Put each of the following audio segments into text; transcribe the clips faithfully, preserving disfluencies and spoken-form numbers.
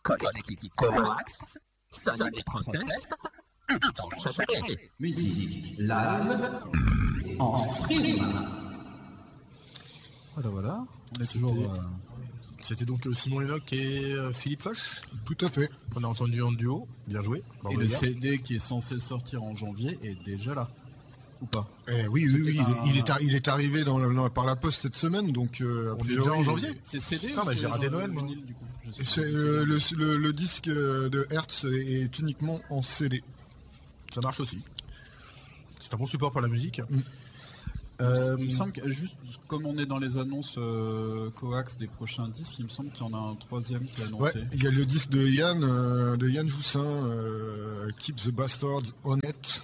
Collectif Coax, Sonic Protest, Instant Chapelet, musique live en stream. Voilà, voilà. On est C'était, toujours. Euh... c'était donc Simon Lennox et euh, Philippe Foch. Tout à fait. On a entendu en duo. Bien joué. Et le C D qui est censé sortir en janvier est déjà là. Ou pas? Eh oui, oui, oui. Un... Il, est, il, est, il est arrivé dans, dans, par la poste cette semaine, donc euh, on est déjà en janvier. C'est C D. Non, mais j'ai raté Noël, moi. Vinyle, du coup. C'est, euh, le, le, le disque de Hertz est uniquement en C D. Ça marche aussi. C'est un bon support pour la musique. Mm. Euh, il me semble que juste comme on est dans les annonces euh, Coax des prochains disques, il me semble qu'il y en a un troisième qui est annoncé. Ouais, il y a le disque de Yann, euh, de Yann Joussin, euh, Keep the Bastards Honest,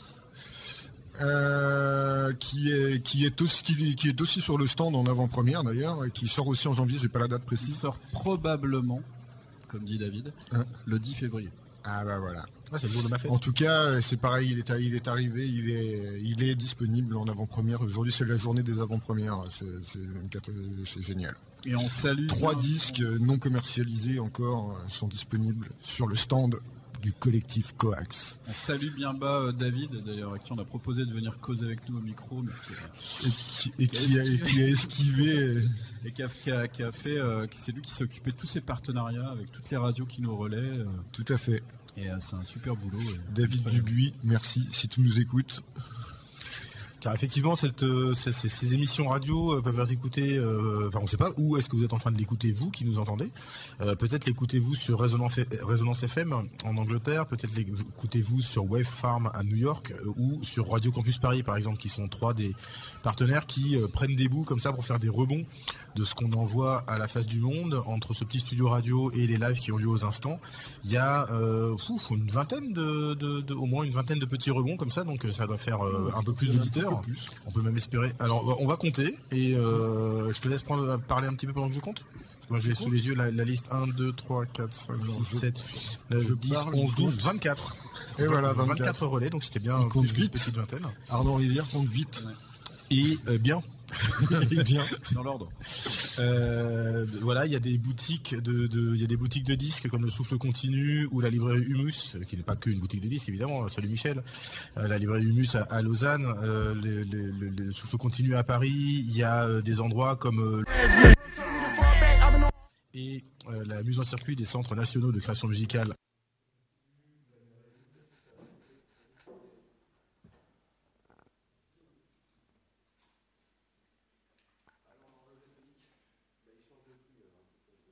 euh, qui est qui est aussi qui, qui est aussi sur le stand en avant-première d'ailleurs, et qui sort aussi en janvier. J'ai pas la date précise. Il sort probablement, comme dit David, hein, le dix février. Ah bah voilà. Ah, c'est le jour de ma fête. En tout cas, c'est pareil, il est, il est arrivé, il est, il est disponible en avant-première. Aujourd'hui, c'est la journée des avant-premières. C'est, c'est, c'est génial. Et on salue. Trois disques non commercialisés encore sont disponibles sur le stand du collectif Coax. On salue bien bas euh, David, d'ailleurs, à qui on a proposé de venir causer avec nous au micro, mais qui, et qui, et qui, a, qui a esquivé. Et qui a, qui a, qui a fait, euh, c'est lui qui s'est occupé de tous ces partenariats avec toutes les radios qui nous relaient. Euh, Tout à fait. Et euh, c'est un super boulot. Et, David Dubuis, merci si tu nous écoutes. Car effectivement, cette, euh, ces, ces émissions radio euh, peuvent être écoutées, euh, enfin on ne sait pas où est-ce que vous êtes en train de l'écouter, vous qui nous entendez. Euh, peut-être l'écoutez-vous sur Résonance, Résonance F M en Angleterre, peut-être l'écoutez-vous sur Wave Farm à New York euh, ou sur Radio Campus Paris par exemple, qui sont trois des partenaires qui euh, prennent des bouts comme ça pour faire des rebonds de ce qu'on envoie à la face du monde. Entre ce petit studio radio et les lives qui ont lieu aux instants, il y a euh, ouf, une vingtaine de, de, de, au moins une vingtaine de petits rebonds comme ça, donc ça doit faire euh, un peu plus d'auditeurs. Plus. On peut même espérer. Alors, on va compter et euh, je te laisse prendre, parler un petit peu pendant que je compte. Parce que moi, j'ai sous les yeux la, la liste un, deux, trois, quatre, cinq, six, sept, neuf, dix, onze, douze, vingt-quatre. Et voilà, vingt-quatre. vingt-quatre relais, donc c'était bien. Il compte vite. Petite vingtaine. Arnaud Rivière compte vite. Ouais. Et euh, bien. bien. Dans l'ordre. Euh, voilà, il y a des boutiques de, de, il y a des boutiques de disques comme le Souffle Continu ou la librairie Humus, qui n'est pas qu'une boutique de disques évidemment. Salut Michel. Euh, la librairie Humus à, à Lausanne, euh, le, le, le, le Souffle Continu à Paris. Il y a euh, des endroits comme euh, et euh, la mise en circuit des centres nationaux de création musicale